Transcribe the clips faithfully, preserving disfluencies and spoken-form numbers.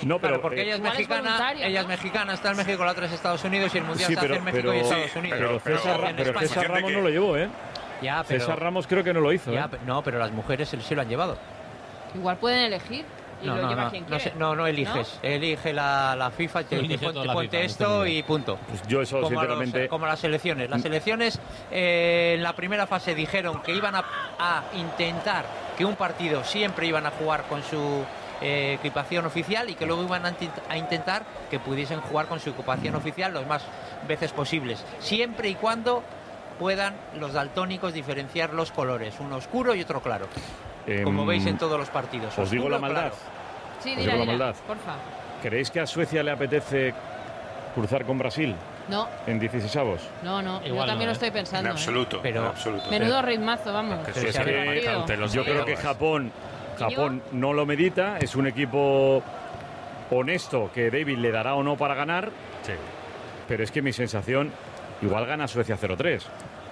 No, pero claro, porque eh, ella es igual es mexicana, voluntario, ella ¿no? es mexicana, está en México, la otra es Estados Unidos y el mundial sí, se pero, hace en México pero, y Estados sí, Unidos. pero pero- César, pero- pero en César España. Ramos no lo llevó, ¿eh? Ya, pero, César Ramos creo que no lo hizo, ya, ¿eh? pe- no, pero las mujeres sí sí lo han llevado. Igual pueden elegir y No, lo no, lleva no, quien no, quiere. sé, no, no eliges. Elige la, la FIFA y te Lo dice elige ponte, toda la ponte FIFA, no esto tengo y punto. Pues yo eso, Como, a los- sinceramente... como las selecciones. Las selecciones eh, en la primera fase dijeron que iban a, a intentar que un partido siempre iban a jugar con su eh, equipación oficial y que luego iban a, intent- a intentar que pudiesen jugar con su equipación oficial las más veces posibles, siempre y cuando puedan los daltónicos diferenciar los colores, uno oscuro y otro claro, como Em, veis en todos los partidos. Os digo oscuro, la maldad. claro. Sí, Os dila, digo la dila, maldad. porfa. ¿Creéis que a Suecia le apetece cruzar con Brasil No, en dieciseisavos? no, no. Yo Igual también no, lo estoy ¿eh? pensando. En ¿eh? absoluto, Pero- en absoluto. Menudo ritmazo, vamos. Que Pero sí, si es a ver, que tío. cauteloso Yo de creo que todas. Japón, Japón no lo medita, es un equipo honesto que David le dará o no para ganar, Sí. pero es que mi sensación, igual gana Suecia cero tres.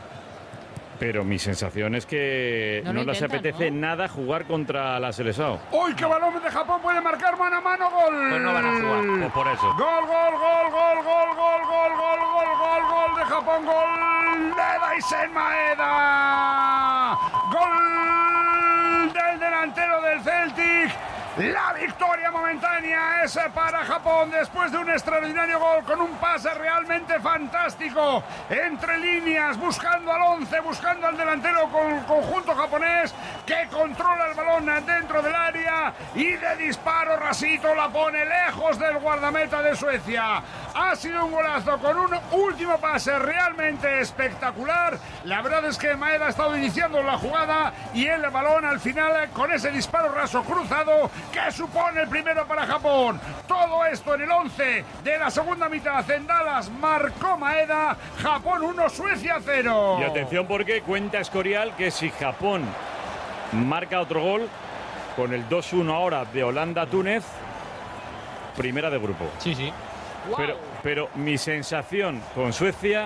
Pero mi sensación es que No no, lo les intentan, apetece ¿no? nada jugar contra la Seleção. ¡Uy, qué balón de Japón puede marcar mano a mano! ¡Gol! Pues no van a jugar. Pues por eso. Gol, gol, gol, gol, gol, gol, gol, gol, gol, gol, gol de Japón, gol de Daisen Maeda. Gol del delantero del Celtic. La victoria momentánea es para Japón después de un extraordinario gol con un pase realmente fantástico entre líneas, buscando al once, buscando al delantero con el conjunto japonés que controla el balón dentro del área y de disparo rasito la pone lejos del guardameta de Suecia. Ha sido un golazo con un último pase realmente espectacular. La verdad es que Maeda ha estado iniciando la jugada y el balón al final con ese disparo raso cruzado que supone el primero para Japón. Todo esto en el once de la segunda mitad en Dallas marcó Maeda. Japón uno, Suecia cero. Y atención porque cuenta Escorial que si Japón marca otro gol, con el dos uno ahora de Holanda-Túnez, primera de grupo. Sí, sí. Guau. Pero, pero mi sensación con Suecia,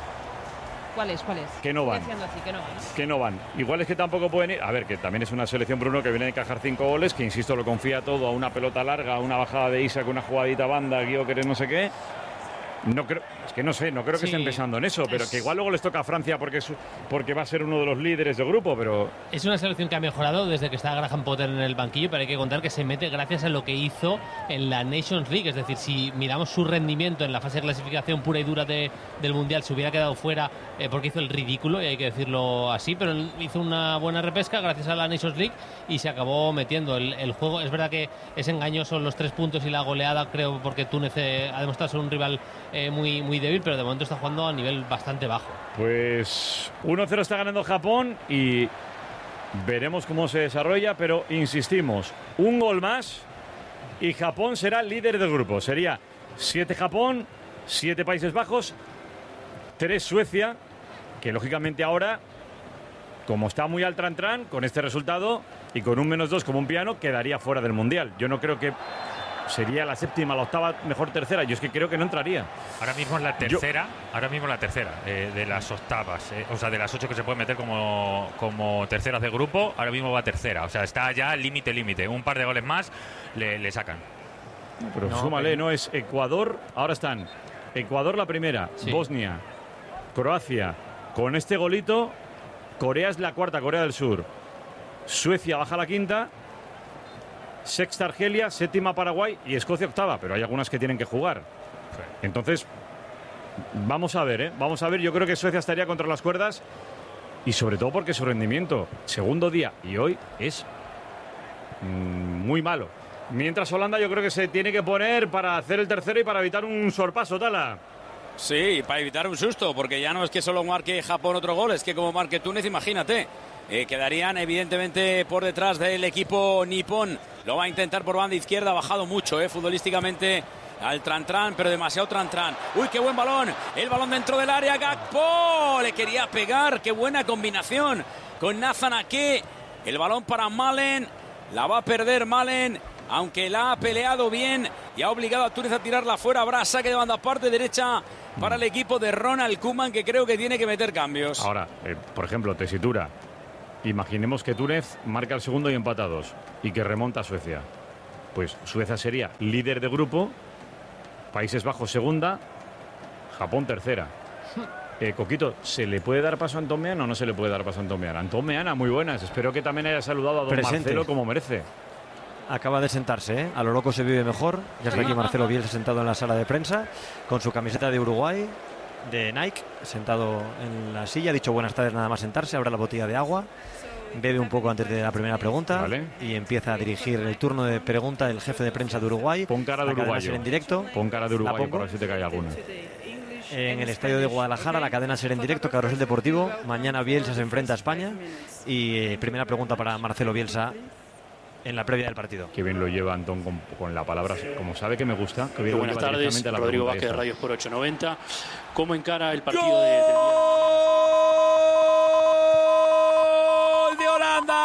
¿Cuál es? ¿Cuál es? Que no Estoy van. haciendo así, que no van. que no van. Igual es que tampoco pueden ir. A ver, que también es una selección, Bruno, que viene a encajar cinco goles, que insisto, lo confía todo a una pelota larga, a una bajada de Isaac, una jugadita banda, Gyökeres, no sé qué. No creo, es que no sé, no creo que Sí, estén pensando en eso, pero es- que igual luego les toca a Francia porque es, porque va a ser uno de los líderes del grupo, pero Es una selección que ha mejorado desde que está Graham Potter en el banquillo, pero hay que contar que se mete gracias a lo que hizo en la Nations League. Es decir, si miramos su rendimiento en la fase de clasificación pura y dura de- del Mundial, se hubiera quedado fuera eh, porque hizo el ridículo, y hay que decirlo así, pero él hizo una buena repesca gracias a la Nations League y se acabó metiendo el, el juego. Es verdad que es engañoso los tres puntos y la goleada, creo, porque Túnez eh, ha demostrado ser un rival eh, muy, muy débil, pero de momento está jugando a nivel bastante bajo. pues uno cero está ganando Japón y veremos cómo se desarrolla, pero insistimos, un gol más y Japón será líder del grupo. Sería siete Japón, siete Países Bajos, tres Suecia, que lógicamente ahora, como está muy al tran-tran, con este resultado y con un menos dos como un piano, quedaría fuera del Mundial. Yo no creo que sería la séptima, la octava, mejor tercera. Yo es que creo que no entraría. Ahora mismo es la tercera, ahora mismo la tercera eh, de las octavas, eh, o sea, de las ocho que se pueden meter como, como terceras de grupo, ahora mismo va tercera, o sea, está ya límite, límite, un par de goles más le, le sacan. Pero No, súmale, pero- no es Ecuador, ahora están Ecuador la primera, Sí. Bosnia, Croacia, con este golito, Corea es la cuarta, Corea del Sur, Suecia baja a la quinta, sexta Argelia, séptima Paraguay y Escocia octava, pero hay algunas que tienen que jugar. Entonces, vamos a ver, ¿eh? Vamos a ver, yo creo que Suecia estaría contra las cuerdas y sobre todo porque su rendimiento, segundo día y hoy, es mm, muy malo. Mientras Holanda yo creo que se tiene que poner para hacer el tercero y para evitar un sorpaso, Tala. Sí, para evitar un susto, porque ya no es que solo marque Japón otro gol, es que como marque Túnez, imagínate. Eh, quedarían evidentemente por detrás del equipo nipón. Lo va a intentar por banda izquierda, ha bajado mucho eh, futbolísticamente al Tran-Tran, pero demasiado Tran-Tran. Uy, qué buen balón, el balón dentro del área, Gakpo, le quería pegar, qué buena combinación con Nathan Ake. El balón para Malen, la va a perder Malen, aunque la ha peleado bien y ha obligado a Túnez a tirarla fuera. Habrá saque de banda parte derecha para el equipo de Ronald Koeman, que creo que tiene que meter cambios. Ahora, eh, por ejemplo, tesitura. Imaginemos que Túnez marca el segundo y empata dos y que remonta a Suecia. pues Suecia sería líder de grupo, Países Bajos segunda, Japón tercera. Eh, Coquito, ¿se le puede dar paso a Antón Meana o no se le puede dar paso a Antón Meana? Antón Meana, muy buenas. Espero que también haya saludado a don Presente. Marcelo como merece. Acaba de sentarse, ¿eh? A lo loco se vive mejor. Ya está aquí Marcelo Bielsa sentado en la sala de prensa con su camiseta de Uruguay, de Nike, sentado en la silla. Ha dicho buenas tardes nada más sentarse, abre la botella de agua, bebe un poco antes de la primera pregunta, vale, y empieza a dirigir el turno de pregunta del jefe de prensa de Uruguay. Pon cara de uruguayo. En directo. Pon cara de uruguayo para ver si te cae alguna. En el estadio de Guadalajara, la cadena Ser en directo, Carrusel Deportivo. Mañana Bielsa se enfrenta a España. Y eh, primera pregunta para Marcelo Bielsa en la previa del partido. Qué bien lo lleva Antón con, con la palabra, como sabe que me gusta. Que bien Buenas lo lleva tardes, a la Rodrigo pregunta Vázquez de esta. Radio Sport ochocientos noventa. ¿Cómo encara el partido de, del ¡Gol de Holanda!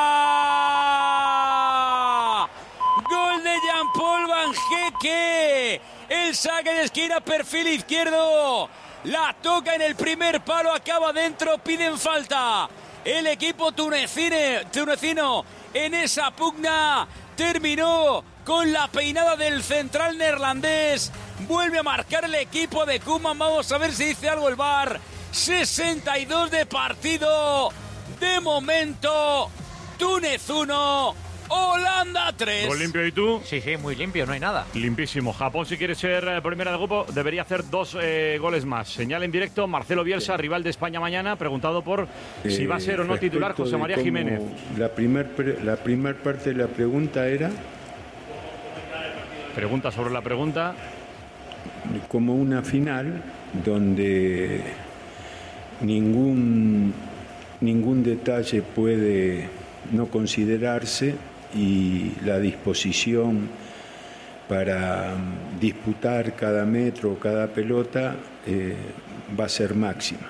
¡Gol de Jean-Paul Van Hecke! El saque de esquina, perfil izquierdo. La toca en el primer palo, acaba dentro, piden falta. El equipo tunecino, tunecino en esa pugna terminó con la peinada del central neerlandés. Vuelve a marcar el equipo de Koeman. Vamos a ver si dice algo el V A R. sesenta y dos de partido. De momento, Túnez uno, Holanda tres. ¿Gol limpio y tú? Sí, sí, muy limpio, no hay nada. Limpísimo. Japón, si quiere ser eh, primera de grupo, debería hacer dos eh, goles más. Señal en directo, Marcelo Bielsa, rival de España mañana, preguntado por eh, si va a ser o no titular José María Jiménez. La primera la primer parte de la pregunta era... Pregunta sobre la pregunta. Como una final donde ningún, ningún detalle puede no considerarse y la disposición para disputar cada metro, cada pelota eh, va a ser máxima.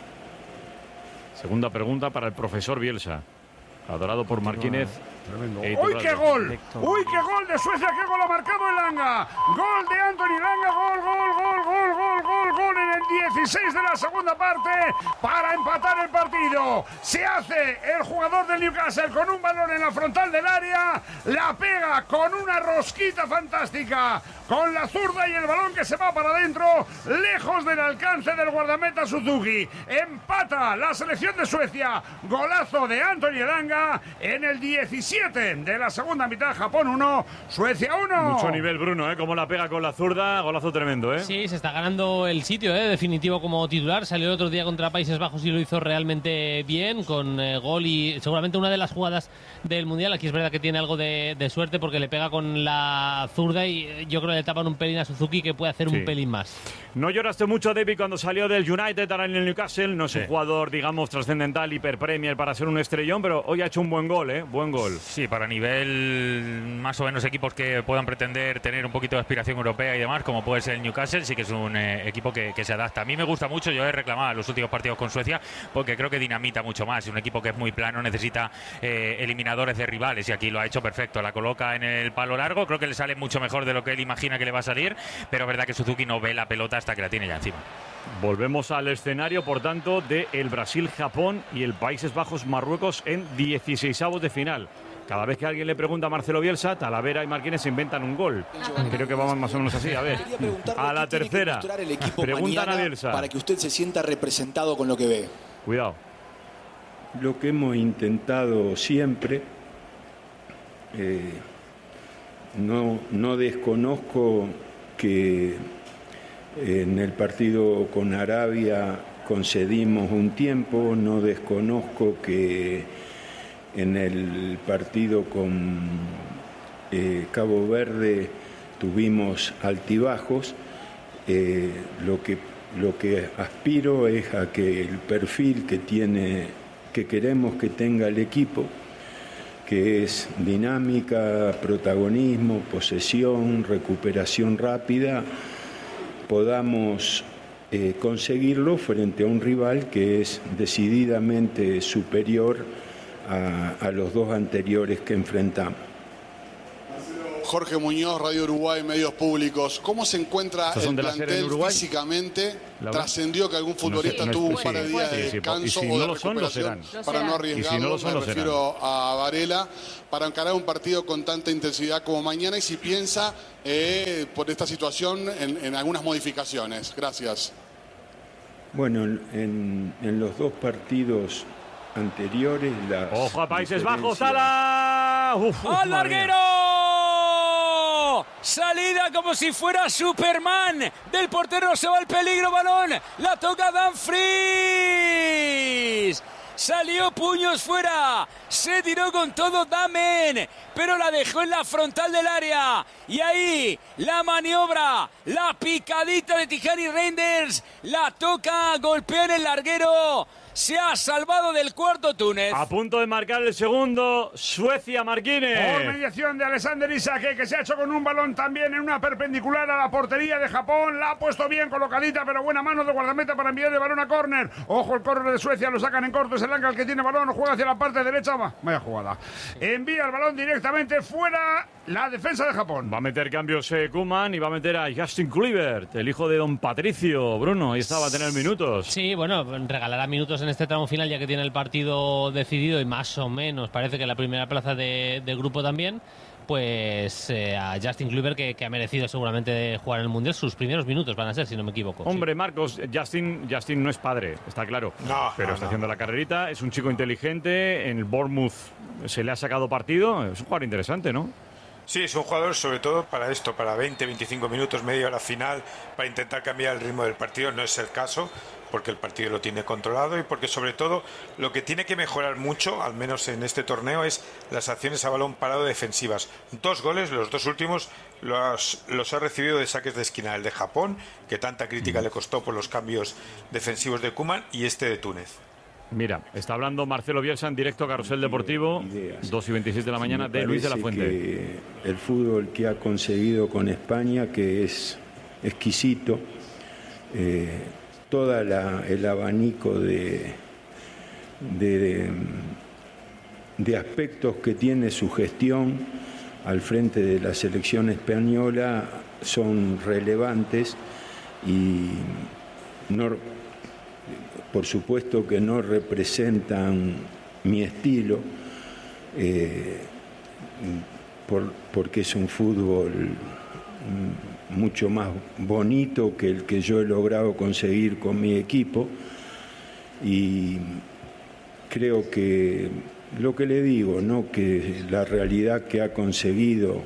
Segunda pregunta para el profesor Bielsa, adorado por Martínez. Tremendo. ¡Uy, qué gol! ¡Uy, qué gol de Suecia! ¡Qué gol ha marcado el Langa! ¡Gol de Anthony Langa! ¡Gol, gol, gol, gol, gol, gol, gol! En el dieciséis de la segunda parte para empatar el partido. Se hace el jugador del Newcastle con un balón en la frontal del área. La pega con una rosquita fantástica. Con la zurda y el balón que se va para adentro. Lejos del alcance del guardameta Suzuki. Empata la selección de Suecia. Golazo de Anthony Langa en el diecisiete de la segunda mitad. Japón uno, Suecia uno. Mucho nivel, Bruno, ¿eh? Como la pega con la zurda, golazo tremendo, ¿eh? Sí, se está ganando el sitio, ¿eh? Definitivo como titular. Salió el otro día contra Países Bajos y lo hizo realmente bien, con eh, gol y seguramente una de las jugadas del Mundial. Aquí es verdad que tiene algo de, de suerte porque le pega con la zurda y yo creo que le tapan un pelín a Suzuki que puede hacer sí. un pelín más. No lloraste mucho, David, cuando salió del United, ahora en el Newcastle. No es sí. un jugador, digamos, trascendental, hiper premier para ser un estrellón, pero hoy ha hecho un buen gol, ¿eh? Buen gol. Sí, para nivel más o menos equipos que puedan pretender tener un poquito de aspiración europea y demás, como puede ser el Newcastle, sí que es un eh, equipo que, que se adapta. A mí me gusta mucho, yo he reclamado los últimos partidos con Suecia porque creo que dinamita mucho más. Es un equipo que es muy plano, necesita eh, eliminadores de rivales y aquí lo ha hecho perfecto. La coloca en el palo largo, creo que le sale mucho mejor de lo que él imagina que le va a salir, pero es verdad que Suzuki no ve la pelota hasta que la tiene ya encima. Volvemos al escenario, por tanto, de el Brasil-Japón y el Países Bajos-Marruecos en dieciseisavos de final. Cada vez que alguien le pregunta a Marcelo Bielsa, Talavera y Marquines se inventan un gol. Creo que vamos más o menos así. A ver, a la tercera. Preguntan a Bielsa. Para que usted se sienta representado con lo que ve. Cuidado. Lo que hemos intentado siempre, eh, no, no desconozco que en el partido con Arabia concedimos un tiempo, no desconozco que en el partido con eh, Cabo Verde tuvimos altibajos. Eh, lo que, lo que aspiro es a que el perfil que tiene, que queremos que tenga el equipo, que es dinámica, protagonismo, posesión, recuperación rápida, podamos eh, conseguirlo frente a un rival que es decididamente superior A, a los dos anteriores que enfrentamos. Jorge Muñoz, Radio Uruguay, Medios Públicos. ¿Cómo se encuentra ¿Estos son el de la serie plantel en Uruguay? físicamente? ¿Laura? Trascendió que algún futbolista No sé, no tuvo es- un par de sí, días sí, de sí, sí, descanso y si o no de lo son, lo recuperación serán. para no Y arriesgarlo. si no lo son, Me lo serán. refiero a Varela para encarar un partido con tanta intensidad como mañana y si piensa eh, por esta situación en, en algunas modificaciones. Gracias. Bueno, en, en los dos partidos anteriores, las Ojo a Países Bajos, diferencias- Sala. Uf, uf, ¡Al madre mía. larguero! Salida como si fuera Superman. Del portero se va el peligro, balón. La toca Dumfries. Salió puños fuera. Se tiró con todo Damen. Pero la dejó en la frontal del área. Y ahí la maniobra. La picadita de Tijani Reinders. La toca, golpea en el larguero. Se ha salvado del cuarto Túnez. A punto de marcar el segundo, Suecia, Por Marquines. mediación de Alexander Isak, que se ha hecho con un balón también en una perpendicular a la portería de Japón. La ha puesto bien colocadita, pero buena mano de guardameta para enviar el balón a córner. Ojo, el córner de Suecia, lo sacan en corto. Es el Anca el que tiene balón, juega hacia la parte derecha. Va, vaya jugada. Envía el balón directamente fuera la defensa de Japón. Va a meter cambios eh, Koeman y va a meter a Justin Kluivert, el hijo de don Patricio. Bruno, ahí está, va a tener minutos. Sí, bueno, regalará minutos en este tramo final ya que tiene el partido decidido y más o menos parece que la primera plaza de, de grupo también. Pues eh, a Justin Kluivert que, que ha merecido seguramente jugar en el Mundial. Sus primeros minutos van a ser, si no me equivoco. Hombre, Marcos, Justin, Justin no es padre, está claro. No, pero no, está no. haciendo la carrerita, es un chico inteligente. En el Bournemouth se le ha sacado partido. Es un jugador interesante, ¿no? Sí, es un jugador sobre todo para esto, para veinte, veinticinco minutos, media hora final, para intentar cambiar el ritmo del partido. No es el caso, porque el partido lo tiene controlado y porque sobre todo lo que tiene que mejorar mucho, al menos en este torneo, es las acciones a balón parado defensivas. Dos goles, los dos últimos, los, los ha recibido de saques de esquina. El de Japón, que tanta crítica le costó por los cambios defensivos de Koeman, y este de Túnez. Mira, está hablando Marcelo Bielsa en directo, Carrusel Deportivo, dos y veintiséis de la mañana, Me de Luis de la parece Fuente. que el fútbol que ha conseguido con España, que es exquisito, eh, todo el abanico de, de, de aspectos que tiene su gestión al frente de la selección española son relevantes y no, por supuesto que no representan mi estilo, eh, por, porque es un fútbol mucho más bonito que el que yo he logrado conseguir con mi equipo, y creo que lo que le digo, ¿no?, que la realidad que ha conseguido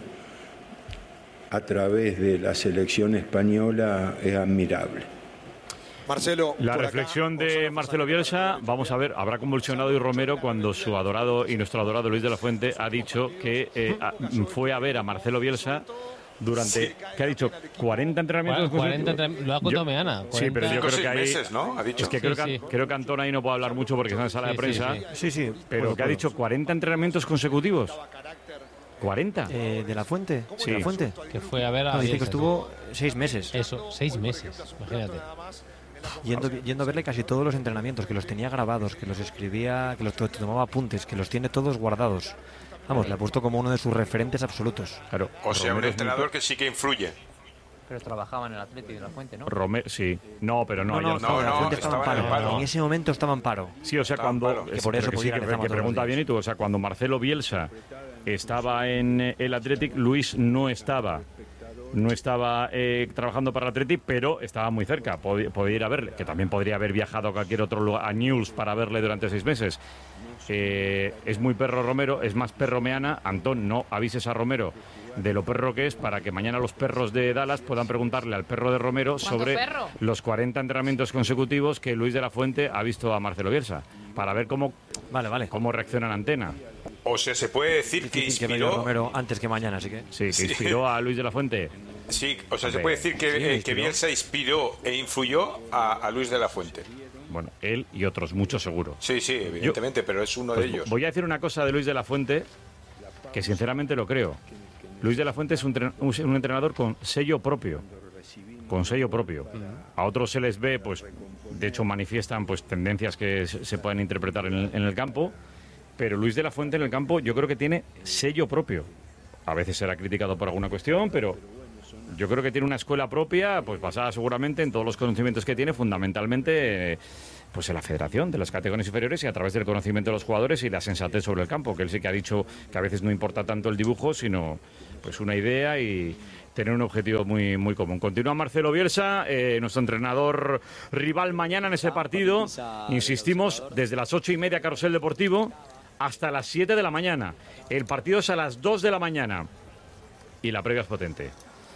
a través de la selección española es admirable. Marcelo, La por acá, reflexión de Marcelo Bielsa, vamos a ver, habrá convulsionado y Romero cuando su adorado y nuestro adorado Luis de la Fuente ha dicho que eh, a- fue a ver a Marcelo Bielsa durante, ¿qué ha dicho? ¿cuarenta entrenamientos? cuarenta entrenamientos, lo ha contado Yo- Meana. Sí, pero yo Cinco, creo seis que ahí... meses, ¿no? Ha dicho. Es que creo, Sí, que, sí. creo que Antón ahí no puede hablar mucho porque está en sala Sí, de prensa. sí, Sí, sí. Pero puedo, que ha puedo. dicho cuarenta entrenamientos consecutivos. ¿cuarenta? Eh, ¿De la Fuente? Sí. ¿De la Fuente? Que fue a ver a No, dice que Bielsa, estuvo seis meses. Eso, seis meses, imagínate. Yendo, yendo a verle casi todos los entrenamientos, que los tenía grabados, que los escribía, que los to- tomaba apuntes, que los tiene todos guardados. Vamos, le ha puesto como uno de sus referentes absolutos. Claro. O sea, un Romero es muy- entrenador que sí que influye. Pero trabajaba en el Atlético de la Fuente, ¿no? Romero, sí. No, pero no, No, ya no, no estaba. no, la no, Fuente estaba en estaba en paro. el paro. En ese momento estaba en paro. Sí, o sea, Estaba cuando... malo. Que por eso pero que sí, podía que, rezar que todos los pregunta días. bien y tú, o sea, cuando Marcelo Bielsa estaba en eh, el Athletic, Luis no estaba. No estaba eh, trabajando para el Athletic, pero estaba muy cerca. Pod- podía ir a verle, que también podría haber viajado a cualquier otro lugar, a Newell's, para verle durante seis meses. Eh, es muy perro Romero, es más perro Meana. Antón, no avises a Romero de lo perro que es, para que mañana los perros de Dallas puedan preguntarle al perro de Romero sobre perro? los cuarenta entrenamientos consecutivos que Luis de la Fuente ha visto a Marcelo Bielsa, para ver cómo, Vale, vale. cómo reacciona en antena. O sea, se puede decir que Difícil que vaya inspiró. Romero antes que mañana, así que... Sí, que Sí. inspiró a Luis de la Fuente. Sí, o sea, se Hombre, puede decir que, sí, eh, que inspiró. Bielsa inspiró e influyó a, a Luis de la Fuente. Bueno, él y otros muchos seguro. Sí, sí, evidentemente, pero es uno Pues de ellos. voy a decir una cosa de Luis de la Fuente que sinceramente lo creo. Luis de la Fuente es un, tre- un- un entrenador con sello propio. Con sello propio. A otros se les ve, pues, de hecho manifiestan pues tendencias que se se pueden interpretar en el, en el campo, pero Luis de la Fuente en el campo yo creo que tiene sello propio. a veces será criticado por alguna cuestión, pero yo creo que tiene una escuela propia, pues basada seguramente en todos los conocimientos que tiene, fundamentalmente eh, pues en la federación de las categorías inferiores y a través del conocimiento de los jugadores y la sensatez sobre el campo, que él sí que ha dicho que a veces no importa tanto el dibujo, sino pues una idea y tener un objetivo muy, muy común. Continúa Marcelo Bielsa, eh, nuestro entrenador rival mañana en ese partido. Insistimos, desde las ocho y media Carrusel Deportivo hasta las siete de la mañana. El partido es a las dos de la mañana y la previa es potente.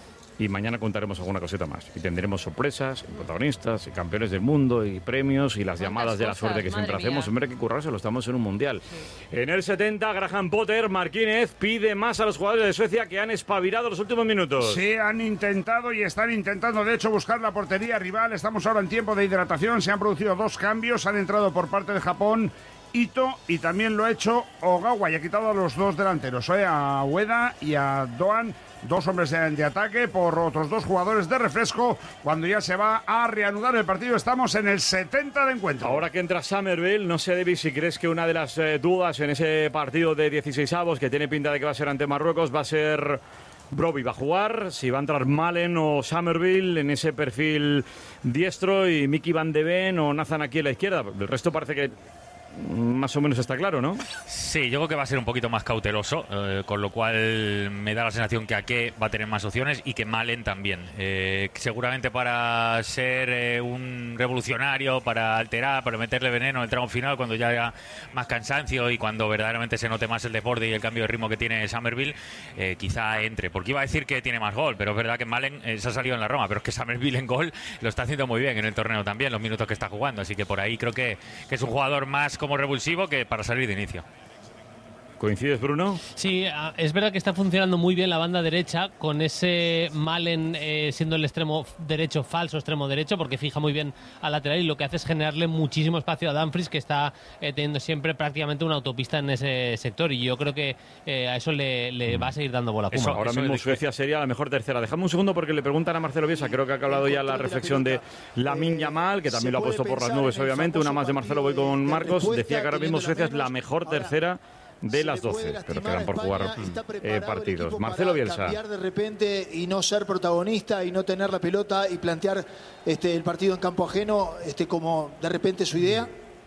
Y mañana contaremos alguna cosita más. Y tendremos sorpresas, protagonistas, y campeones del mundo, y premios, y las llamadas de la suerte que siempre hacemos. Hombre, hay que currárselo, estamos en un mundial. Sí. En el setenta, Graham Potter, Marquínez, pide más a los jugadores de Suecia que han espabilado los últimos minutos. Sí, han intentado y están intentando, de hecho, buscar la portería rival. Estamos ahora en tiempo de hidratación. Se han producido dos cambios. Han entrado por parte de Japón Ito y también lo ha hecho Ogawa y ha quitado a los dos delanteros, ¿eh? A Ueda y a Doan. Dos hombres de, de ataque por otros dos jugadores de refresco cuando ya se va a reanudar el partido. Estamos en el setenta de encuentro. Ahora que entra Summerville, no sé, David, si crees que una de las eh, dudas en ese partido de dieciseisavos que tiene pinta de que va a ser ante Marruecos va a ser Brobbey. Va a jugar, si va a entrar Malen o Summerville en ese perfil diestro y Mickey Van de Ven o Nathan aquí a la izquierda. El resto parece que más o menos está claro, ¿no? Sí, yo creo que va a ser un poquito más cauteloso, eh, con lo cual me da la sensación que Ake va a tener más opciones y que Malen también. Eh, seguramente para ser eh, un revolucionario, para alterar, para meterle veneno en el tramo final, cuando ya haya más cansancio y cuando verdaderamente se note más el deporte y el cambio de ritmo que tiene Summerville, eh, quizá entre. Porque iba a decir que tiene más gol, pero es verdad que Malen eh, se ha salido en la Roma, pero es que Summerville en gol lo está haciendo muy bien en el torneo también, los minutos que está jugando. Así que por ahí creo que, que es un jugador más como revulsivo que para salir de inicio. ¿Coincides, Bruno? Sí, es verdad que está funcionando muy bien la banda derecha con ese Malen eh, siendo el extremo derecho, falso extremo derecho, porque fija muy bien al lateral y lo que hace es generarle muchísimo espacio a Dumfries, que está eh, teniendo siempre prácticamente una autopista en ese sector, y yo creo que eh, a eso le, le va a seguir dando bola. Eso, ahora eso mismo Suecia que... sería la mejor tercera. Dejadme un segundo porque le preguntan a Marcelo Bielsa, creo que ha hablado ya la reflexión de Lamine Yamal, que también lo ha puesto por las nubes, obviamente. Una más de Marcelo, voy con Marcos. Decía que ahora mismo Suecia es la mejor tercera de las doce, pero quedan por jugar eh, partidos. Marcelo Bielsa. Cambiar de repente y no ser protagonista y no tener la pelota y plantear este, el partido en campo ajeno este, como de repente su idea.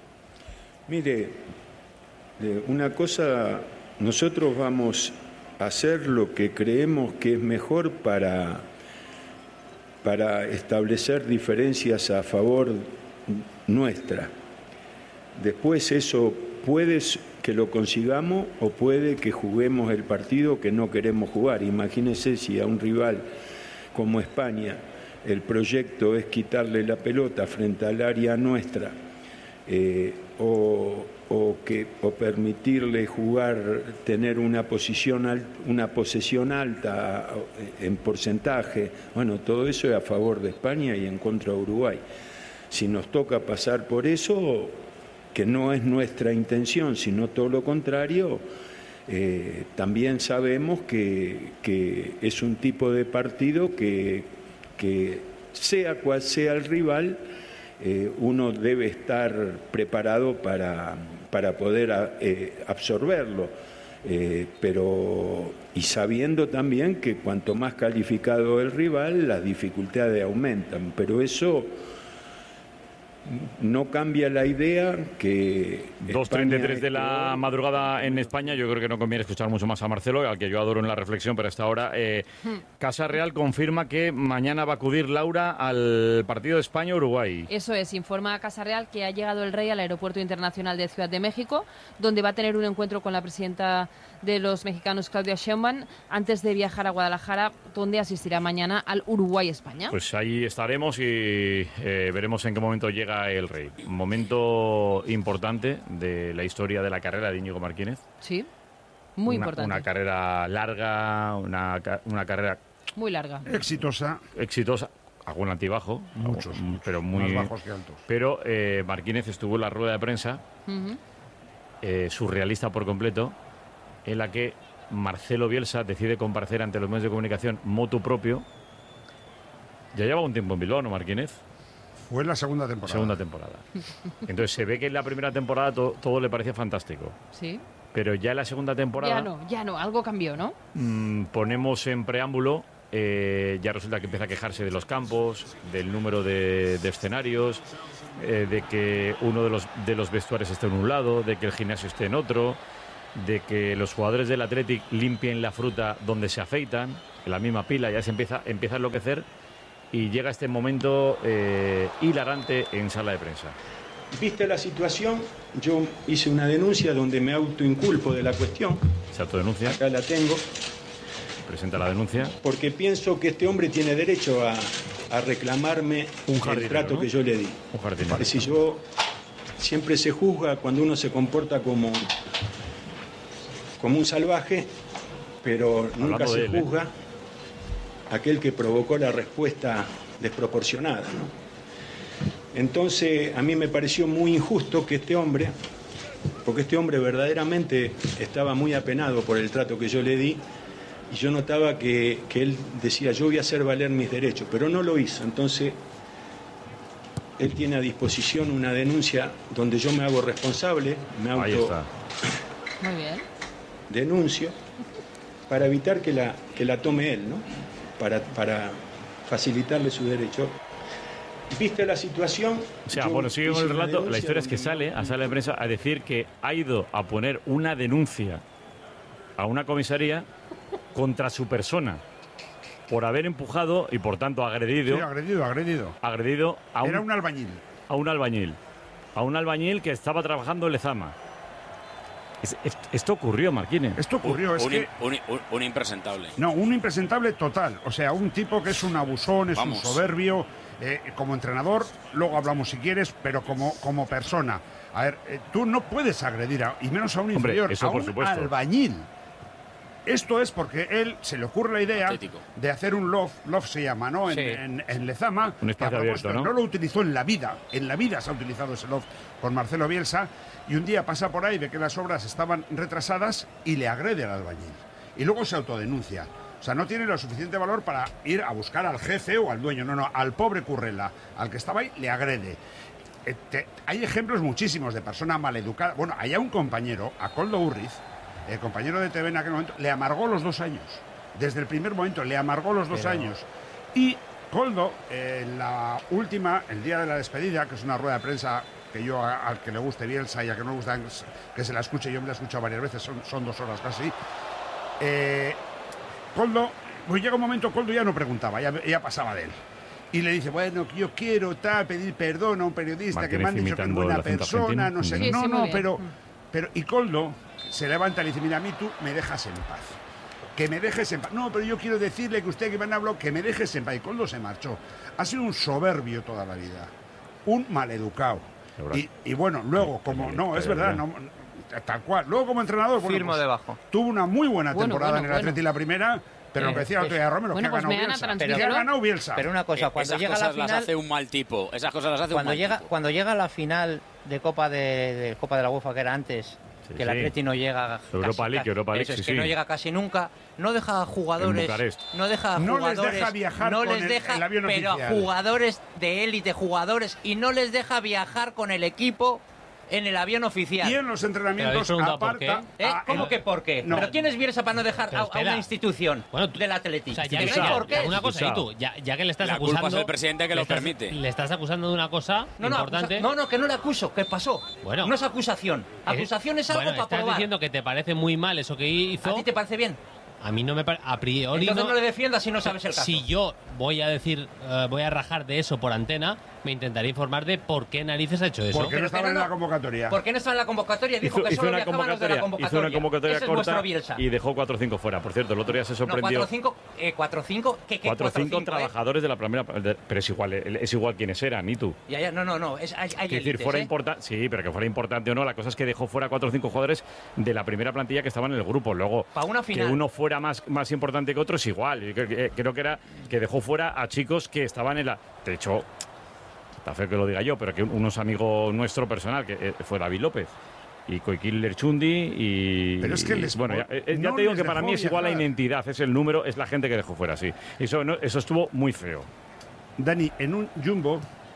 Mire, una cosa, nosotros vamos a hacer lo que creemos que es mejor para, para establecer diferencias a favor nuestra. Después eso puede que lo consigamos o puede que juguemos el partido que no queremos jugar. Imagínense si a un rival como España el proyecto es quitarle la pelota frente al área nuestra eh, o, o, que, o permitirle jugar, tener una, posición al, una posesión alta en porcentaje. Bueno, todo eso es a favor de España y en contra de Uruguay. Si nos toca pasar por eso, que no es nuestra intención, sino todo lo contrario, eh, también sabemos que, que es un tipo de partido que, que sea cual sea el rival, eh, uno debe estar preparado para, para poder eh, absorberlo, eh, pero y sabiendo también que cuanto más calificado el rival, las dificultades aumentan, pero eso no cambia la idea que dos treinta y tres de la madrugada en España. Yo creo que no conviene escuchar mucho más a Marcelo, al que yo adoro en la reflexión, pero hasta ahora eh, Casa Real confirma que mañana va a acudir Laura al partido de España-Uruguay. Eso es, informa a Casa Real que ha llegado el Rey al Aeropuerto Internacional de Ciudad de México, donde va a tener un encuentro con la presidenta de los mexicanos, Claudia Sheinbaum, antes de viajar a Guadalajara, donde asistirá mañana al Uruguay-España. Pues ahí estaremos y eh, veremos en qué momento llega el Rey. Un momento importante de la historia de la carrera de Íñigo Marquínez. Sí, muy una, importante. Una carrera larga, una, una carrera... Muy larga. Exitosa. Exitosa. Algún altibajo. Muchos, algún, pero muy, más bajos que altos. Pero eh, Marquínez estuvo en la rueda de prensa, uh-huh. eh, surrealista por completo, en la que Marcelo Bielsa decide comparecer ante los medios de comunicación motu propio. Ya lleva un tiempo en Bilbao, ¿no, Marquínez? Fue en la segunda temporada. Segunda temporada. Entonces se ve que en la primera temporada to- todo le parecía fantástico. Sí. pero ya en la segunda temporada Ya no, ya no, algo cambió, ¿no? mmm, ponemos en preámbulo, eh, ya resulta que empieza a quejarse de los campos, del número de, de escenarios, eh, de que uno de los, de los vestuarios esté en un lado, de que el gimnasio esté en otro, de que los jugadores del Athletic limpien la fruta donde se afeitan, en la misma pila, ya se empieza, empieza a enloquecer y llega este momento eh, hilarante en sala de prensa. Vista la situación, yo hice una denuncia donde me autoinculpo de la cuestión. Se autodenuncia. Acá la tengo. Presenta la denuncia. Porque pienso que este hombre tiene derecho a, a reclamarme Un el jardinero, trato ¿no? que yo le di. Un jardinero. Si yo siempre se juzga cuando uno se comporta como, como un salvaje, pero nunca Hablando se de él, ¿eh? juzga aquel que provocó la respuesta desproporcionada, ¿no? Entonces, a mí me pareció muy injusto que este hombre, porque este hombre verdaderamente estaba muy apenado por el trato que yo le di, y yo notaba que, que él decía, yo voy a hacer valer mis derechos, pero no lo hizo. Entonces, él tiene a disposición una denuncia donde yo me hago responsable, me Ahí auto está. Muy bien. denuncio, para evitar que la, que la tome él, ¿no? Para, para facilitarle su derecho. Vista la situación... O sea, yo bueno, sigue con hice el una relato. La denuncia historia es que donde- sale a sala de prensa a decir que ha ido a poner una denuncia a una comisaría contra su persona por haber empujado y por tanto agredido, Sí, agredido, agredido. agredido a un, Era un albañil. a un albañil, a un albañil que estaba trabajando en Lezama. Es- es- esto ocurrió, Marquines. Esto ocurrió, es un, que... un- un- un impresentable. No, un impresentable total. O sea, un tipo que es un abusón, es Vamos. un soberbio. Eh, como entrenador, luego hablamos si quieres, pero como, como persona. A ver, eh, tú no puedes agredir, a, y menos a un Hombre, inferior, eso a por un supuesto. albañil. Esto es porque él se le ocurre la idea Atlético. de hacer un loft, loft se llama, ¿no? En, Sí. en- en Lezama. Un que espacio a propósito abierto, ¿no? No lo utilizó en la vida, en la vida se ha utilizado ese loft con Marcelo Bielsa, y un día pasa por ahí, ve que las obras estaban retrasadas y le agrede al albañil. Y luego se autodenuncia. O sea, no tiene lo suficiente valor para ir a buscar al jefe o al dueño, no, no, al pobre Currela, al que estaba ahí, le agrede. Eh, te- hay ejemplos muchísimos de personas maleducadas. Bueno, hay un compañero, a Koldo Urriz, el compañero de T V en aquel momento, le amargó los dos años. Desde el primer momento le amargó los dos Pero- años. Y Koldo, eh, en la última, el día de la despedida, que es una rueda de prensa que yo a- al que le guste Bielsa y a que no le gusta que se la escuche, yo me la he escuchado varias veces, son, son dos horas casi. Eh, Koldo, pues llega un momento, Koldo ya no preguntaba, ya, ya pasaba de él. Y le dice, bueno, yo quiero tal, pedir perdón a un periodista que me han Martínez dicho que es imitando el buena acento persona, argentino. no sé. Sí, no, sí, muy no, bien. pero, Mm. pero. Y Koldo se levanta y le dice, mira, a mí tú me dejas en paz. Que me dejes en paz. No, pero yo quiero decirle que usted que me han hablado, que me dejes en paz. Y Koldo se marchó. Ha sido un soberbio toda la vida. Un maleducado. Y, y bueno, luego, como. No, es verdad, no, tal cual. Luego, como entrenador, bueno, Firmo pues, debajo. tuvo una muy buena Bueno, temporada bueno, en el Atleti bueno. la primera. Pero lo que decía el otro día Romero, Bueno, que pues ha ganado me han Bielsa. transmitido- Que ha ganado Bielsa. Pero una cosa, Eh, cuando Esas llega a la cosas las final, hace un mal tipo. Esas cosas las hace cuando un mal llega, tipo. cuando llega a la final de Copa de, de Copa de la UEFA, que era antes, Sí, que el sí. Atleti no llega Europa casi- League, Europa League, eso es sí, que sí. no llega casi nunca, no deja a jugadores, En Bucarest. no deja a No les jugadores, deja viajar no con les el- deja, el avión pero oficial. a jugadores de élite, jugadores, y no les deja viajar con el equipo en el avión oficial. Y en los entrenamientos aparta. ¿Eh? a- ¿Cómo en- que por qué? No. ¿Pero quién es Bielsa para no dejar Pero a, a espera. una institución del Atlético? O sea, ya, ¿Que que- no hay ya- por qué? ya, una cosa, y tú, ya, ya que le estás La culpa acusando. es del presidente que le lo estás- permite. Le estás acusando de una cosa No, no, importante. acusa- no, no, que no le acuso, que pasó. Bueno. No es acusación. Acusación es algo Bueno, para estás probar. diciendo que te parece muy mal eso que hizo. ¿A ti te parece bien? A mí no me parece. A priori Entonces no. no le defiendas si no sabes el caso. Si yo voy a decir, eh, voy a rajar de eso por antena, me intentaré informar de por qué narices ha hecho eso. Porque no estaba en la convocatoria. ¿Por qué no estaba en la convocatoria? Dijo Hizo, que hizo solo una viajaban los de la convocatoria, convocatoria. hizo una convocatoria Ese es corta vuestro Bielsa. y dejó cuatro o cinco fuera. Por cierto, el otro día se No, sorprendió. cuatro o cinco, eh, cuatro o cinco, ¿qué, qué Cuatro o cuatro o cinco cinco, eh? trabajadores de la primera. de- Pero es igual, eh, es igual quiénes eran, ¿y tú? Ya, ya, no, no, no, es, hay, hay Quiero decir, élites, fuera ¿eh? importante, sí, pero que fuera importante o no, la cosa es que dejó fuera cuatro o cinco jugadores de la primera plantilla que estaban en el grupo. Luego, Pa' una que final. uno fuera más, más importante que otro es igual. Y creo, que- creo que era que dejó fuera a chicos que estaban en la. De hecho, está feo que lo diga yo, pero que unos amigos nuestro personal, que eh, fue David López y Coiquil Lerchundi y. Pero es que les- bueno, ya, eh, ya no te digo les que para dejó mí es igual la viajar. identidad, es el número, es la gente que dejó fuera, sí. Eso, no, eso estuvo muy feo. Dani, en un Jumbo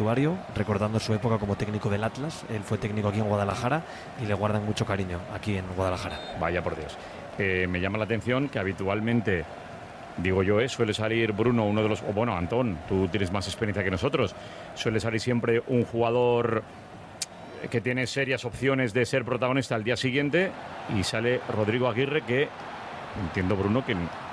vestuario, recordando su época como técnico del Atlas. Él fue técnico aquí en Guadalajara y le guardan mucho cariño aquí en Guadalajara. Vaya por Dios. Eh, me llama la atención que habitualmente, digo yo, eh, suele salir Bruno, uno de los... O bueno, Antón, tú tienes más experiencia que nosotros. Suele salir siempre un jugador que tiene serias opciones de ser protagonista al día siguiente y sale Rodrigo Aguirre, que entiendo, Bruno, que, que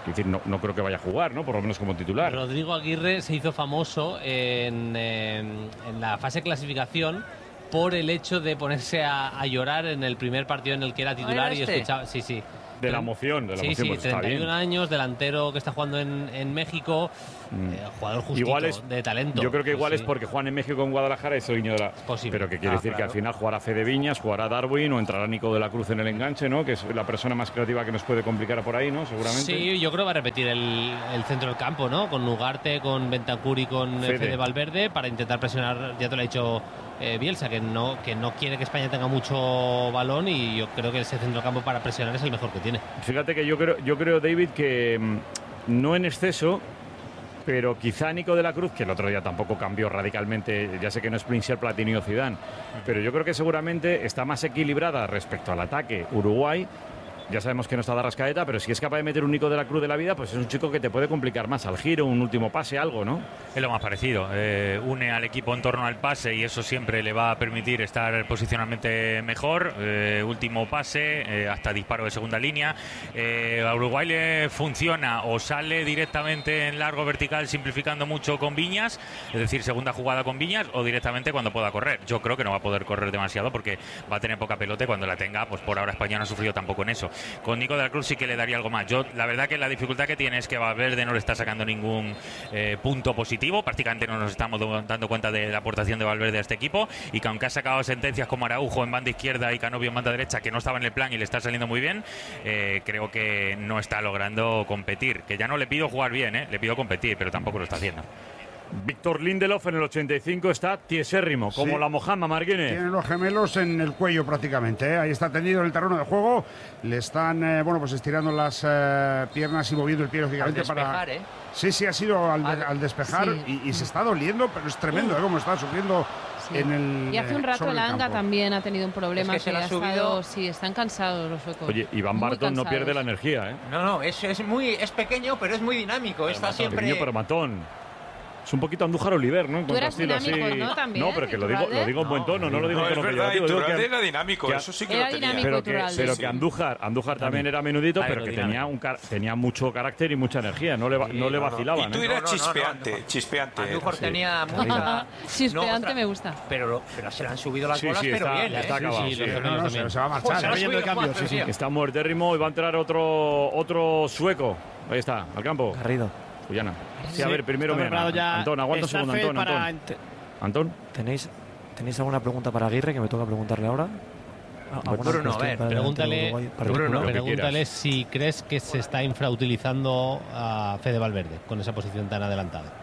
Es decir, no, no creo que vaya a jugar, ¿no? Por lo menos como titular. Rodrigo Aguirre se hizo famoso en, en, en la fase de clasificación por el hecho de ponerse a, a llorar en el primer partido en el que era titular y este? escuchaba... Sí, sí. De la emoción, de la sí, emoción, sí, pues está treinta y uno bien. años, delantero que está jugando en, en México, Mm. eh, jugador justito, Igual es, de talento. Yo creo que igual Sí, es porque juegan en México, en Guadalajara, y soy guiño de la... Pero que quiere Ah, decir claro. que al final jugará Fede Viñas, jugará Darwin o entrará Nico de la Cruz en el enganche, ¿no? Que es la persona más creativa que nos puede complicar por ahí, ¿no? Seguramente. Sí, yo creo que va a repetir el, el centro del campo, ¿no? Con Ugarte, con Bentancur y con Fede. Fede, Valverde para intentar presionar, ya te lo ha dicho eh, Bielsa, que no, que no quiere que España tenga mucho balón y yo creo que ese centro del campo para presionar es el mejor que tiene. Fíjate que yo creo, yo creo David, que mm, no en exceso, pero quizá Nico de la Cruz, que el otro día tampoco cambió radicalmente, ya sé que no es Prince Platini o Zidane, pero yo creo que seguramente está más equilibrada respecto al ataque Uruguay. Ya sabemos que no está Arrascaeta, pero si es capaz de meter un Nico de la Cruz de la vida, pues es un chico que te puede complicar más al giro, un último pase, algo, ¿no? Es lo más parecido. Eh, une al equipo en torno al pase y eso siempre le va a permitir estar posicionalmente mejor. Eh, último pase, eh, hasta disparo de segunda línea. Eh, a Uruguay le funciona o sale directamente en largo vertical, simplificando mucho con Viñas, es decir, segunda jugada con Viñas, o directamente cuando pueda correr. Yo creo que no va a poder correr demasiado porque va a tener poca pelota y cuando la tenga, pues por ahora España no ha sufrido tampoco en eso. Con Nico de la Cruz sí que le daría algo más. Yo, la verdad que la dificultad que tiene es que Valverde no le está sacando ningún eh, punto positivo. Prácticamente no nos estamos dando cuenta de la aportación de Valverde a este equipo y que aunque ha sacado sentencias como Araujo en banda izquierda y Canovio en banda derecha, que no estaba en el plan y le está saliendo muy bien, eh, creo que no está logrando competir. Que ya no le pido jugar bien, ¿eh? Le pido competir, pero tampoco lo está haciendo. Víctor Lindelof en el ochenta y cinco está tiesérrimo, como Sí. la Mojama, Marquines. Tiene los gemelos en el cuello prácticamente, ¿eh? Ahí está tendido en el terreno de juego. Le están, eh, bueno, pues estirando las eh, piernas y moviendo el pie lógicamente Al despejar, para. ¿eh? Sí, sí, ha sido al, de- Al- al despejar sí. y, y se está doliendo, pero es tremendo, ¿eh? Como está sufriendo en el. Y hace un eh, rato sobre el el Anga campo. también ha tenido un problema. Es que se le ha ha subido- estado- sí, están cansados los suecos. Oye, Iván Muy Barton no cansados. pierde la energía, ¿eh? No, no, es, es muy es pequeño, pero es muy dinámico. Está siempre. Pequeño pero matón. Es un poquito Andújar Oliver, ¿no? En Tú cuanto a eras estilo dinámico, así. ¿no? También, No, pero que lo digo, Iturralde. lo digo en buen tono, no, lo digo No, en es tono verdad, peyorativo. digo Iturralde que- era dinámico, que- eso sí que Era lo tenía. dinámico, Pero que, Iturralde. pero Sí, que sí. Andújar, Andújar también era menudito, pero que tenía un car- tenía mucho carácter y mucha energía. No le, va- no le vacilaban. Y tú ¿eh? eras No, no, no, chispeante, Andújar- chispeante. Andújar Sí. tenía mucha. Chispeante no, otra- me gusta. Pero, pero se le han subido las Sí, bolas, sí, pero está- bien, ¿eh? está acabado, sí. No, no, se, se va a marchar. Joder, se ha ¿eh? subido cambio, más, sí, sí. Que está muertérrimo y va a entrar otro otro sueco. Ahí está, al campo. Garrido. Cuyana. Sí, a Sí, ver, primero está Mena. preparado ya Antón, aguanta un segundo, Staffel Antón. para Antón. Antón. ¿Tenéis, ¿Tenéis alguna pregunta para Aguirre que me toca preguntarle ahora? ¿Alguna Bruno, a cuestión ver, para el pregúntale, delantero uruguayo? Para Bruno, Bruno. pregúntale si crees que se está infrautilizando a Fede Valverde con esa posición tan adelantada.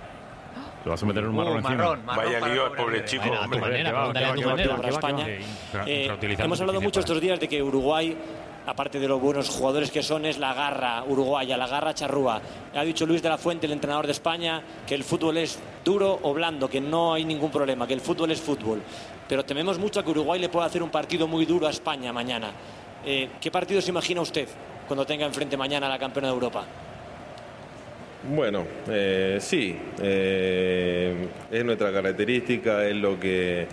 Lo vas a meter en un Uh, marrón encima. marrón, marrón Vaya para lío, pobre pobre Valverde. chico. Bueno, a tu hombre. manera, Que va, pregúntale que a tu va, que va, manera. que va, para España. Sí, infra- Eh, infrautilizando hemos hablado difícil mucho para estos días de que Uruguay, aparte de los buenos jugadores que son, es la garra uruguaya, la garra charrúa. Ha dicho Luis de la Fuente, el entrenador de España, que el fútbol es duro o blando, que no hay ningún problema, que el fútbol es fútbol. Pero tememos mucho a que Uruguay le pueda hacer un partido muy duro a España mañana. Eh, ¿Qué partido se imagina usted cuando tenga enfrente mañana a la campeona de Europa? Bueno, eh, sí, eh, es nuestra característica, es lo que,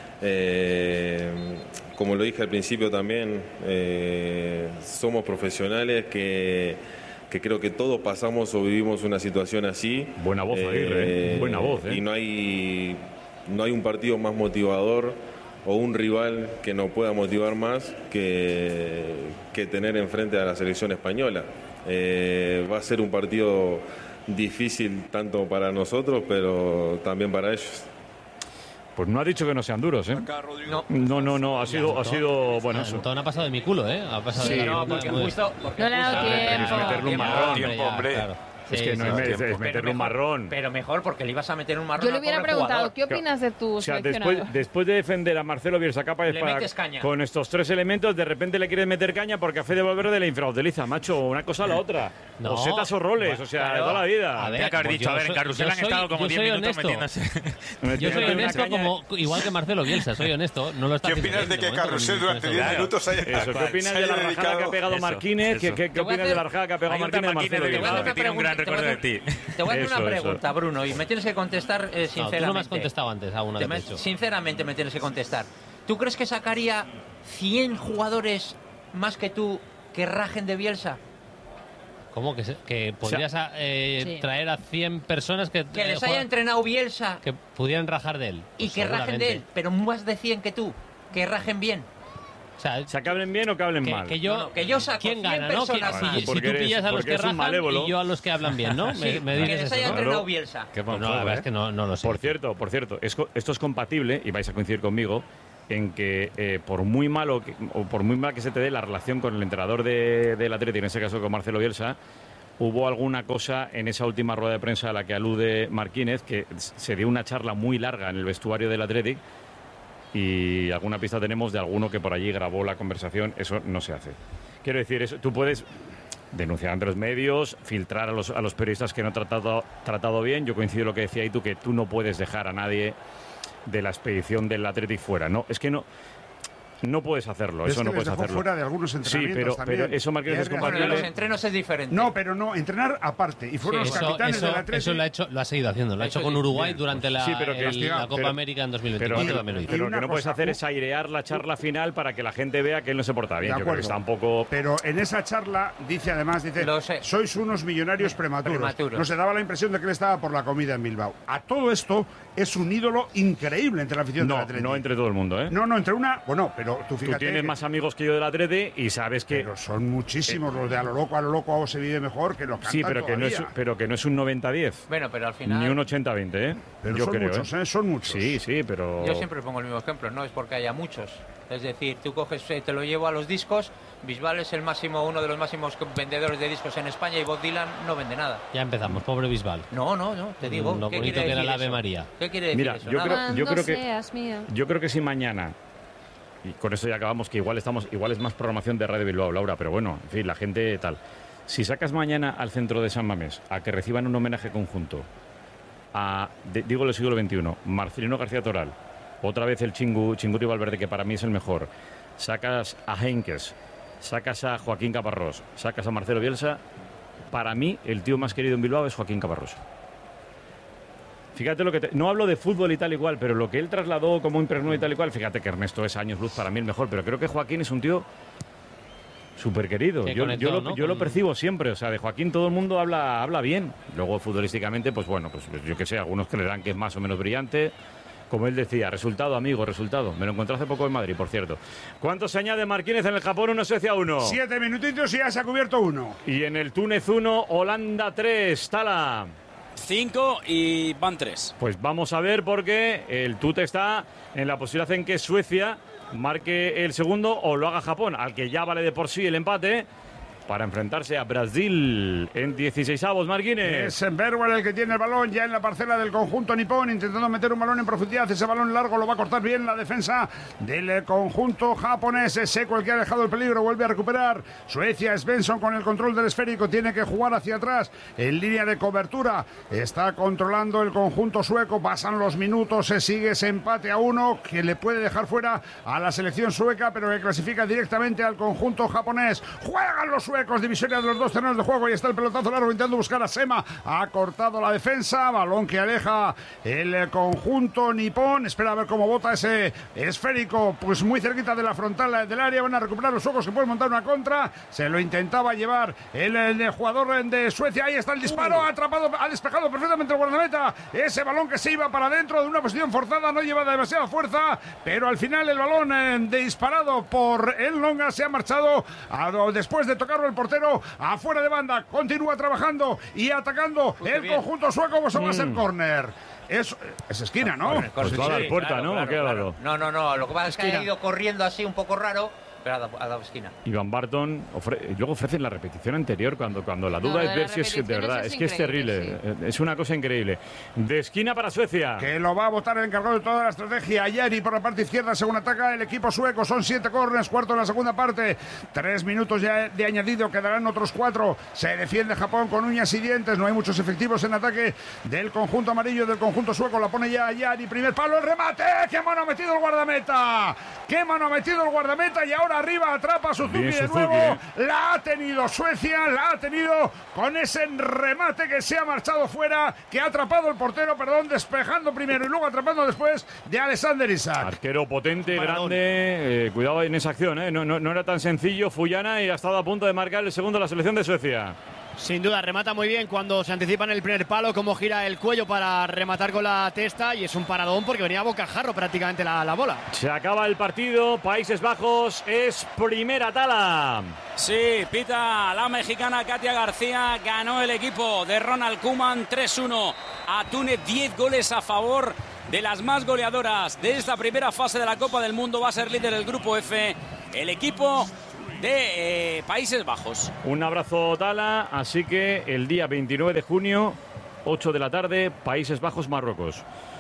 eh, como lo dije al principio también, eh, somos profesionales que, que creo que todos pasamos o vivimos una situación así. Buena voz, Aguirre, ¿eh? Buena voz, ¿eh? Y no hay, no hay un partido más motivador o un rival que nos pueda motivar más que, que tener enfrente a la selección española. Eh, va a ser un partido difícil tanto para nosotros, pero también para ellos. Pues no ha dicho que no sean duros, ¿eh? No, no, no, ha sido, ha sido bueno, eso. Antón ha pasado de mi culo, ¿eh? Ha pasado Sí, de no, porque muy- justo- porque No le ha dado justo- tiempo. Es meterle un Tiempo, marrón. tiempo, ya, hombre. claro. Es Sí, que no sí, es, sí. es Pero meterle un mejor- marrón. Pero mejor, porque le ibas a meter un marrón. Yo le al hubiera pobre preguntado, jugador. ¿qué opinas de tu O sea, seleccionado? después, después de defender a Marcelo Bielsa capa de Le espada metes caña. con estos tres elementos, de repente le quieres meter caña porque a Fede Valverde le infrautiliza, macho, una cosa a la otra. No. O setas o roles, Bueno, o sea, claro. toda la vida. A ver, Tenía que haber pues dicho, yo a ver, en soy- Carrusel yo han soy- estado como yo diez soy minutos honesto. metiéndose. Yo soy Una honesto caña. como igual que Marcelo Bielsa, soy honesto. No lo está ¿Qué haciendo opinas de bien, que momento, Carrusel con- durante con diez eso. minutos haya, Eso, ¿qué opinas se de haya la rajada que ha dedicado? pegado Eso, Marquínez? ¿Qué, eso. qué, qué Te voy a opinas de hacer- la rajada que ha pegado Hay un Marquínez de Marquínez Marcelo de Te voy a Bielsa? hacer Bilbao que tiene un gran pregunta- te voy recuerdo a de ti. Te voy a hacer Eso, una eso. pregunta, Bruno, y me tienes que contestar eh, No, sinceramente. tú no me has contestado antes a una Te que te me- he hecho. Sinceramente me tienes que contestar. ¿Tú crees que sacaría cien jugadores más que tú que rajen de Bielsa? ¿Cómo? Que, se, que podrías O sea, eh, sí. traer a cien personas que, Que eh, les haya juegan- entrenado Bielsa que pudieran rajar de él. y Pues que rajen de seguramente. él, pero más de cien que tú, que rajen bien. O sea, ¿se que hablen bien o que hablen que, mal? que yo, No, no, que yo saco ¿quién cien gana, no? Que- personas más. si, si Porque tú eres- pillas a los porque que eres un rajan malévolo. y yo a los que hablan bien, ¿no? Sí, me, me que dices les haya eso, ¿no? entrenado Bielsa. Qué buen No, la juego, verdad ¿eh? es que no, no lo sé. Por cierto, por cierto, es co- esto es compatible, y vais a coincidir conmigo, en que eh, por muy malo que, o por muy mal que se te dé la relación con el entrenador de, del Atleti, en ese caso con Marcelo Bielsa, hubo alguna cosa en esa última rueda de prensa a la que alude Marquínez, que se dio una charla muy larga en el vestuario del Athletic, y alguna pista tenemos de alguno que por allí grabó la conversación. Eso no se hace. Quiero decir, eso, tú puedes denunciar ante los medios, filtrar a los, a los periodistas que no han tratado, tratado bien. Yo coincido en lo que decía ahí tú, que tú no puedes dejar a nadie de la expedición del Athletic fuera. No, es que no... No puedes hacerlo, Es eso que no les puedes dejó hacerlo. fuera de algunos Sí, entrenamientos pero, también. pero eso, Marquínez, Y es es compatible. Bueno, los entrenos es diferente. No, pero no, entrenar aparte. Y fueron Sí, los eso, capitanes eso, del Atleti. eso lo ha hecho, lo ha seguido haciendo. Lo ha Eso hecho con sí. Uruguay Bien, durante la, sí, pero que- el- la Copa pero- América en dos mil Pero, veinticuatro pero, también lo hizo. pero Y lo una que no puedes cosa, hacer un- es airear la charla final para que la gente vea que él no se porta bien. De Yo creo que acuerdo. está un poco... Pero en esa charla dice además, dice, Lo sé. sois unos millonarios prematuros. Prematuros. No se daba la impresión de que él estaba por la comida en Bilbao. A todo esto es un ídolo increíble entre la afición del No, Atleti. no entre todo el mundo, ¿eh? No, no, entre una... Bueno, pero tú Tú fíjate... tienes que- más amigos que yo del Atleti y sabes que... Pero son muchísimos los de a lo loco, a lo loco se vive mejor, que lo cantan Sí, pero que, no es, todavía. pero que no es un noventa diez. Bueno, pero al final... Ni un ochenta veinte, ¿eh? Pero yo son creo, muchos, ¿eh? ¿eh? Son muchos. Sí, sí, pero... Yo siempre pongo el mismo ejemplo, no es porque haya muchos. Es decir, tú coges, eh, te lo llevo a los discos, Bisbal es el máximo, uno de los máximos vendedores de discos en España y Bob Dylan no vende nada. Ya empezamos, pobre Bisbal. No, no, no, te digo. Lo ¿qué bonito quiere que era decir la Ave eso? María. ¿Qué quiere decir Mira, eso? yo Nada. creo, yo Cuando creo que... seas mía. Yo creo que si mañana, y con esto ya acabamos, que igual estamos, igual es más programación de Radio Bilbao, Laura, pero bueno, en fin, la gente tal. Si sacas mañana al centro de San Mamés a que reciban un homenaje conjunto a, de- digo, del siglo veintiuno, Marcelino García Toral, otra vez el Chingu, Chinguri Valverde, que para mí es el mejor, sacas a Heinkes, sacas a Joaquín Caparrós, sacas a Marcelo Bielsa, para mí el tío más querido en Bilbao es Joaquín Caparrós. Fíjate lo que te- no hablo de fútbol y tal y cual, pero lo que él trasladó como impregnó y tal y cual, fíjate que Ernesto es años luz para mí el mejor, pero creo que Joaquín es un tío súper querido. Que Yo, conectó, yo lo, ¿no? yo lo Con- percibo siempre, o sea, de Joaquín todo el mundo habla, habla bien. Luego futbolísticamente, pues bueno, pues yo que sé, algunos creerán que es más o menos brillante. Como él decía, resultado, amigo, resultado. Me lo encontré hace poco en Madrid, por cierto. ¿Cuánto se añade Marquínez en el Japón? uno, Suecia uno. Siete minutitos y ya se ha cubierto uno. Y en el Túnez uno, Holanda tres. Tala. Cinco y van tres. Pues vamos a ver porque el Tute está en la posibilidad en que Suecia marque el segundo o lo haga Japón, al que ya vale de por sí el empate, para enfrentarse a Brasil en dieciseisavos, Marquínez. Es Berwell el que tiene el balón ya en la parcela del conjunto nipón, intentando meter un balón en profundidad. Ese balón largo lo va a cortar bien la defensa del conjunto japonés. Es Seco el que ha dejado el peligro, vuelve a recuperar. Suecia, Svensson con el control del esférico, tiene que jugar hacia atrás en línea de cobertura. Está controlando el conjunto sueco, pasan los minutos, se sigue ese empate a uno que le puede dejar fuera a la selección sueca, pero que clasifica directamente al conjunto japonés. Juegan los suecos, divisoria de los dos terrenos de juego, y está el pelotazo largo intentando buscar a Sema, ha cortado la defensa, balón que aleja el conjunto nipón, espera a ver cómo bota ese esférico, pues muy cerquita de la frontal del área, van a recuperar los suecos que pueden montar una contra, se lo intentaba llevar el, el jugador de Suecia, ahí está el disparo, ha atrapado, ha despejado perfectamente el guardameta, ese balón que se iba para adentro de una posición forzada, no lleva demasiada fuerza, pero al final el balón eh, disparado por el Longa se ha marchado a, después de tocarlo el portero afuera de banda, continúa trabajando y atacando el conjunto sueco, pues va a ser Mm. córner. Es, es esquina, ¿no? Pues va a dar puerta, ¿no? ¿O qué ha dado? No, no, no, lo que pasa es que Esquina. ha ido corriendo así un poco raro, pero ha dado, ha dado esquina. Iván Barton, ofre- luego ofrecen la repetición anterior cuando, cuando la No, duda de es las ver si es de repeticiones verdad. es Es, que es increíble, terrible, eh, es una cosa increíble. De esquina para Suecia. Que lo va a votar el encargado de toda la estrategia. Ayari por la parte izquierda, según ataca el equipo sueco. Son siete córneres, cuarto en la segunda parte. Tres minutos ya de añadido, quedarán otros cuatro. Se defiende Japón con uñas y dientes. No hay muchos efectivos en ataque del conjunto amarillo, del conjunto sueco. La pone ya Ayari, primer palo, el remate. ¡Qué mano ha metido el guardameta! ¡Qué mano ha metido el guardameta! Y ahora arriba atrapa a Suzuki Bien, de Suzuki, nuevo. eh. La ha tenido Suecia, la ha tenido con ese remate que se ha marchado fuera, que ha atrapado el portero, perdón, despejando primero y luego atrapando después de Alexander Isak. Arquero potente, Maradona. grande. eh, cuidado en esa acción, ¿eh? no, no, no era tan sencillo. Fuyana y ha estado a punto de marcar el segundo de la selección de Suecia. Sin duda, remata muy bien cuando se anticipa en el primer palo, cómo gira el cuello para rematar con la testa, y es un paradón porque venía a bocajarro prácticamente la, la bola. Se acaba el partido, Países Bajos es primera tala. Sí, pita la mexicana Katia García, ganó el equipo de Ronald Koeman tres uno a Túnez, diez goles a favor de las más goleadoras de esta primera fase de la Copa del Mundo. Va a ser líder del grupo F, el equipo de eh, Países Bajos. Un abrazo, Tala. Así que el día veintinueve de junio, ocho de la tarde, Países Bajos-Marruecos.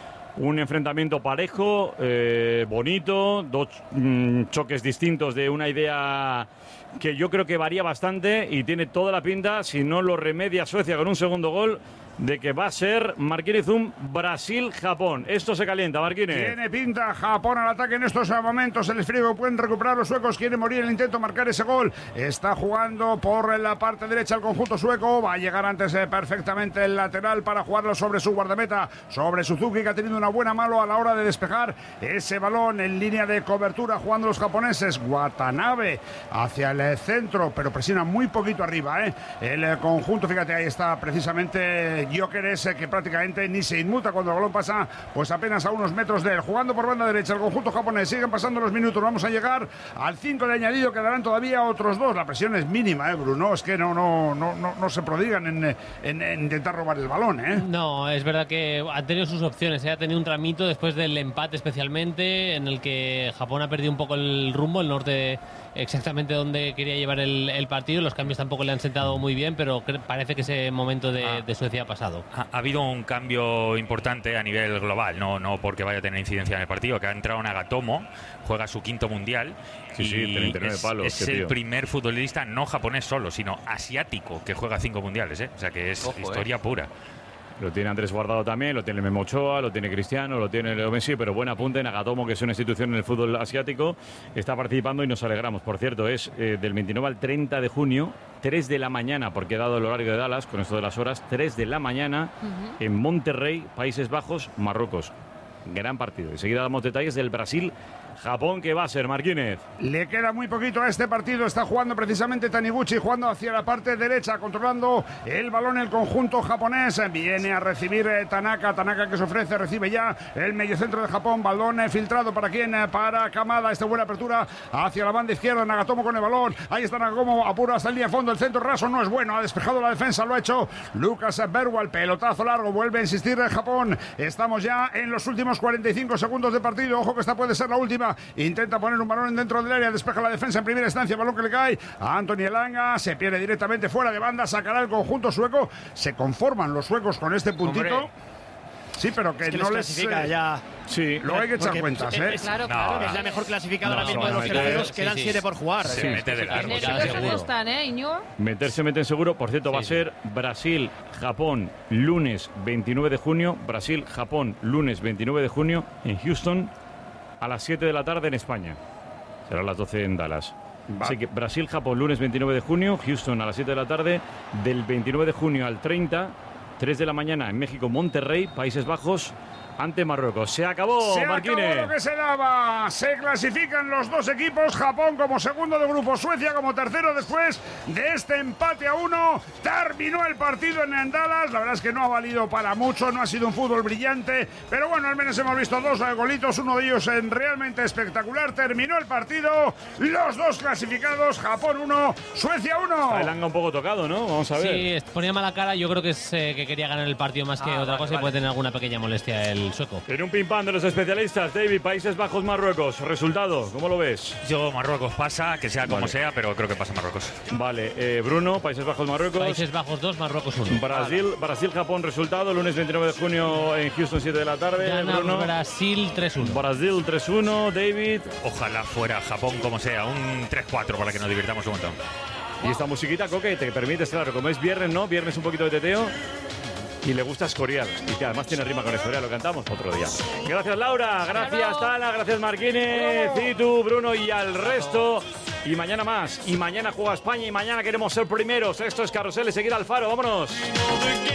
Un enfrentamiento parejo, eh, bonito, dos mmm, choques distintos de una idea que yo creo que varía bastante y tiene toda la pinta, si no lo remedia Suecia con un segundo gol, de que va a ser, Marquínez, un Brasil-Japón. Esto se calienta, Marquínez. Tiene pinta Japón al ataque en estos momentos. El frigo pueden recuperar los suecos. Quiere morir el intento de marcar ese gol. Está jugando por la parte derecha el conjunto sueco. Va a llegar antes eh, perfectamente el lateral para jugarlo sobre su guardameta, sobre Suzuki, que ha tenido una buena mano a la hora de despejar ese balón en línea de cobertura, jugando los japoneses. Watanabe hacia el centro, pero presiona muy poquito arriba, ¿eh? El eh, conjunto, fíjate, ahí está precisamente Gyökeres, que prácticamente ni se inmuta cuando el balón pasa, pues apenas a unos metros de él. Jugando por banda derecha el conjunto japonés. Siguen pasando los minutos. Vamos a llegar al cinco de añadido. Quedarán todavía otros dos. La presión es mínima, ¿eh, Bruno? Es que no, no, no, no, no se prodigan en, en, en intentar robar el balón, ¿eh? No, es verdad que ha tenido sus opciones, ¿eh? Ha tenido un tramito después del empate, especialmente, en el que Japón ha perdido un poco el rumbo, el norte exactamente donde quería llevar el, el partido. Los cambios tampoco le han sentado muy bien, pero parece que ese momento de, ah. de Suecia ha pasado. Ha, ha habido un cambio importante a nivel global, no, no porque vaya a tener incidencia en el partido, que ha entrado Nagatomo, juega su quinto mundial. Sí, y sí, treinta y nueve es, palos. es el primer futbolista no japonés solo, sino asiático que juega cinco mundiales, ¿eh? O sea que es Ojo, historia eh. pura. Lo tiene Andrés Guardado también, lo tiene Memo Ochoa, lo tiene Cristiano, lo tiene Leo Messi, pero buen apunte. Nagatomo, que es una institución en el fútbol asiático, está participando y nos alegramos. Por cierto, es eh, del veintinueve al treinta de junio, tres de la mañana, porque he dado el horario de Dallas con esto de las horas, tres de la mañana uh-huh. en Monterrey, Países Bajos, Marruecos. Gran partido. Enseguida damos detalles del Brasil Japón, que va a ser, Marquínez. Le queda muy poquito a este partido. Está jugando precisamente Taniguchi, jugando hacia la parte derecha, controlando el balón el conjunto japonés. Viene a recibir eh, Tanaka. Tanaka, que se ofrece, recibe ya el mediocentro de Japón. Balón eh, filtrado para quién, eh, para Kamada. Esta buena apertura hacia la banda izquierda. Nagatomo con el balón. Ahí está Nagatomo, apura hasta el línea de fondo. El centro raso no es bueno. Ha despejado la defensa, lo ha hecho Lucas Berwal. Pelotazo largo, vuelve a insistir en Japón. Estamos ya en los últimos cuarenta y cinco segundos de partido. Ojo que esta puede ser la última. Intenta poner un balón dentro del área, despeja la defensa en primera instancia, balón que le cae a Anthony Elanga, se pierde directamente fuera de banda, sacará el conjunto sueco. Se conforman los suecos con este puntito. Hombre. Sí, pero que, es que no les clasifica eh, ya. Sí, luego hay que echar cuentas, ¿eh? Es, claro, claro. No, es la mejor clasificada no, ahora mismo no, de los terceros. Quedan sí, sí. siete por jugar. Se ¿eh? mete de largo. Seguro están, ¿eh, Iñigo? Meterse, meten seguro. Por cierto, sí, va a ser Brasil, Japón, lunes veintinueve de junio. Brasil, Japón, lunes veintinueve de junio en Houston. A las siete de la tarde en España. Serán las doce en Dallas. Va. Así que Brasil-Japón, lunes veintinueve de junio. Houston a las siete de la tarde. Del veintinueve de junio al treinta, tres de la mañana en México, Monterrey, Países Bajos, ante Marruecos. Se acabó, Se Marquínez. acabó lo que se daba. Se clasifican los dos equipos. Japón como segundo de grupo, Suecia como tercero después de este empate a uno. Terminó el partido en Dallas. La verdad es que no ha valido para mucho. No ha sido un fútbol brillante. Pero bueno, al menos hemos visto dos golitos. Uno de ellos en realmente espectacular. Terminó el partido. Los dos clasificados. Japón uno, Suecia uno. El anga un poco tocado, ¿no? Vamos a ver. Sí, ponía mala cara. Yo creo que es eh, que quería ganar el partido más que ah, otra vale, cosa vale. y puede tener alguna pequeña molestia el sueco. En un pim pam de los especialistas, David, Países Bajos, Marruecos. Resultado, ¿cómo lo ves? Yo, Marruecos pasa, que sea como vale. sea, pero creo que pasa Marruecos. Vale, eh, Bruno, Países Bajos, Marruecos. Países Bajos dos, Marruecos uno. Brasil, vale. Brasil, Japón, resultado, lunes veintinueve de junio en Houston, siete de la tarde. Gana Bruno. Brasil tres uno. Brasil tres uno, David. Ojalá fuera Japón como sea, un tres cuatro para que nos divirtamos un montón. Y esta musiquita, Coque, te permites, claro, como es viernes, ¿no? Viernes un poquito de teteo. Y le gusta Escorial. Y que además tiene rima con Escorial, lo cantamos otro día. Gracias, Laura. Gracias, Tala. Gracias, Marquínez. Y tú, Bruno, y al resto. Y mañana más. Y mañana juega España. Y mañana queremos ser primeros. Esto es Carrusel. Seguir al Faro. Vámonos.